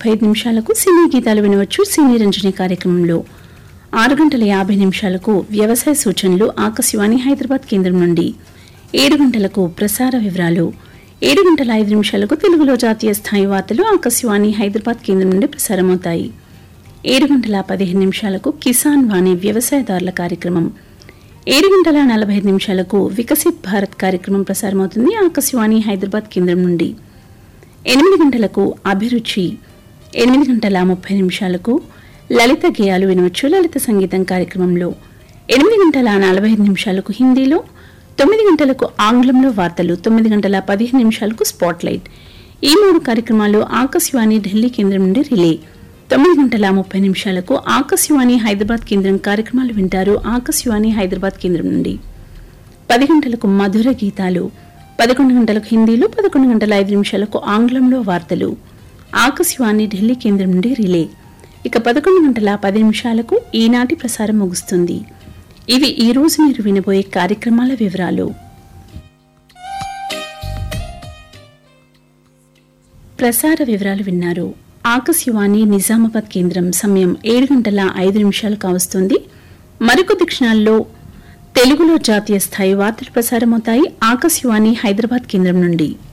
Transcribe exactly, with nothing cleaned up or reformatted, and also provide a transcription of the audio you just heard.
ముప్పై ఐదు నిమిషాలకు సినీ గీతాలు వినవచ్చు సినీ రంజని కార్యక్రమంలో. ఆరు గంటల యాభై నిమిషాలకు వ్యవసాయ సూచనలు ఆకాశవాణి హైదరాబాద్ కేంద్రం నుండి. ఏడు గంటలకు ప్రసార వివరాలు. ఏడు గంటల ఐదు నిమిషాలకు తెలుగులో జాతీయ స్థాయి వార్తలు ఆకాశవాణి హైదరాబాద్ కేంద్రం నుండి ప్రసారమవుతాయి. ఏడు గంటల పదిహేను నిమిషాలకు కిసాన్ వాణి వ్యవసాయదారుల కార్యక్రమం. ఏడు గంటల నలభై ఐదు నిమిషాలకు వికసిత్ భారత్ కార్యక్రమం ప్రసారమవుతుంది ఆకాశవాణి హైదరాబాద్ కేంద్రం నుండి. ఎనిమిది గంటలకు అభిరుచి. ఎనిమిది గంటల ముప్పై నిమిషాలకు లలిత గేయాలు వినవచ్చు లలిత సంగీతం కార్యక్రమంలో. ఎనిమిది గంటల నలభై ఐదు నిమిషాలకు హిందీలో, తొమ్మిది గంటలకు ఆంగ్లంలో వార్తలు, తొమ్మిది గంటల పదిహేను నిమిషాలకు స్పాట్లైట్. ఈ మూడు కార్యక్రమాలు ఆకాశవాణి ఢిల్లీ కేంద్రం నుండి రిలే. తొమ్మిది గంటల ముప్పై నిమిషాలకు ఆకాశవాణి హైదరాబాద్ కేంద్రం కార్యక్రమాలు వింటారు ఆకాశవాణి హైదరాబాద్ కేంద్రం నుండి. పది గంటలకు మధుర గీతాలు, పదకొండు గంటలకు హిందీలో, పదకొండు గంటల ఐదు నిమిషాలకు ఆంగ్లంలో వార్తలు ఆకాశవాణి ఢిల్లీ కేంద్రం నుండి రిలే. ఇక పదకొండు గంటల పది నిమిషాలకు ఈనాటి ప్రసారం ముగుస్తుంది. ఇవి ఈ రోజు మీరు వినబోయే కార్యక్రమాల వివరాలు. ప్రసార వివరాలు విన్నారు. ఆకాశవాణి నిజామాబాద్ కేంద్రం సమయం ఏడు గంటల ఐదు నిమిషాలు కావస్తుంది. మరికొద్ది క్షణాల్లో తెలుగులో జాతీయ స్థాయి వార్తలు ప్రసారమవుతాయి ఆకాశవాణి హైదరాబాద్ కేంద్రం నుండి.